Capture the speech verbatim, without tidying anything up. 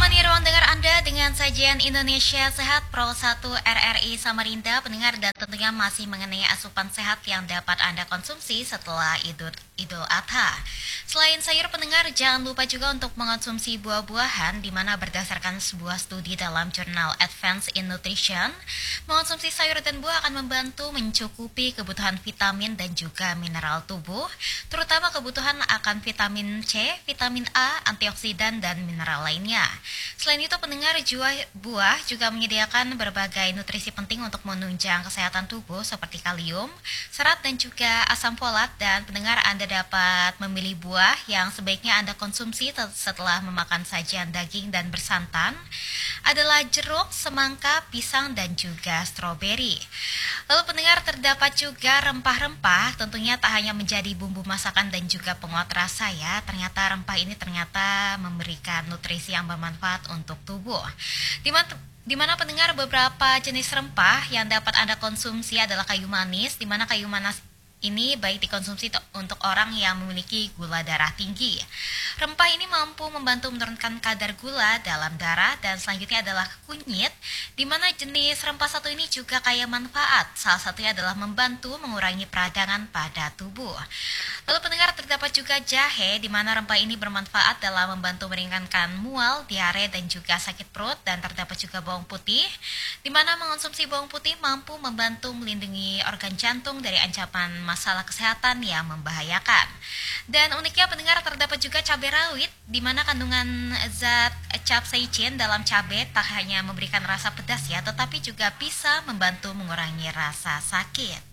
Menemani ruang dengar Anda dengan sajian Indonesia Sehat Pro satu R R I Samarinda pendengar, dan tentunya masih mengenai asupan sehat yang dapat Anda konsumsi setelah Idul, Idul Adha. Selain sayur pendengar, jangan lupa juga untuk mengonsumsi buah-buahan, di mana berdasarkan sebuah studi dalam jurnal Advance in Nutrition, mengonsumsi sayur dan buah akan membantu mencukupi kebutuhan vitamin dan juga mineral tubuh, terutama kebutuhan akan vitamin C, vitamin A, antioksidan, dan mineral lainnya. Selain itu, pendengar, buah juga menyediakan berbagai nutrisi penting untuk menunjang kesehatan tubuh seperti kalium, serat, dan juga asam folat. Dan pendengar, Anda dapat memilih buah yang sebaiknya Anda konsumsi setelah memakan sajian daging dan bersantan adalah jeruk, semangka, pisang, dan juga stroberi. Lalu pendengar, terdapat juga rempah-rempah, tentunya tak hanya menjadi bumbu masakan dan juga penguat rasa ya. Ternyata rempah ini ternyata memberikan nutrisi yang bermanfaat untuk tubuh. Di mana di mana pendengar, beberapa jenis rempah yang dapat Anda konsumsi adalah kayu manis, di mana kayu manis ini baik dikonsumsi untuk orang yang memiliki gula darah tinggi. Rempah ini mampu membantu menurunkan kadar gula dalam darah. Dan selanjutnya adalah kunyit, di mana jenis rempah satu ini juga kaya manfaat. Salah satunya adalah membantu mengurangi peradangan pada tubuh. Lalu pendengar, terdapat juga jahe, di mana rempah ini bermanfaat dalam membantu meringankan mual, diare, dan juga sakit perut. Dan terdapat juga bawang putih, di mana mengonsumsi bawang putih mampu membantu melindungi organ jantung dari ancaman masalah kesehatan yang membahayakan. Dan uniknya pendengar, terdapat juga cabai rawit, di mana kandungan zat capsaicin dalam cabai tak hanya memberikan rasa pedas ya, tetapi juga bisa membantu mengurangi rasa sakit.